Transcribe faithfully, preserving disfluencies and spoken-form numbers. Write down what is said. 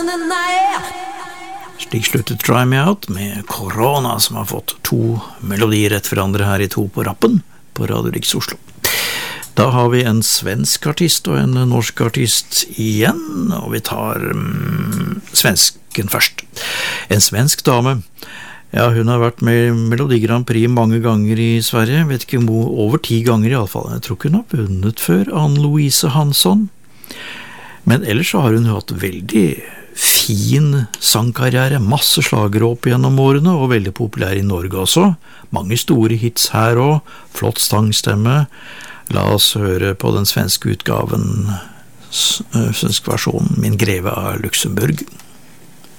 Slik sluttet Try Me Out med Corona, som har fått to melodier etter hverandre her i to på rappen på Radio Riks Oslo. Da har vi en svensk artist og en norsk artist igjen, og vi tar mm, svensken først. En svensk dame. Ja, hun har vært med i Melodi Grand Prix mange ganger i Sverige, vet ikke om hun, over ti ganger i alle fall. Jeg tror ikke hun har vunnet før, Ann-Louise Hansson. Men ellers så har hun hatt veldig fin sangkarriere, masse slagere opp gjennom årene, og veldig populær i Norge også. Mange store hits her også, flott sangstemme. La oss høre på den svenske utgaven, svensk versjonen, Min greve av Luxemburg.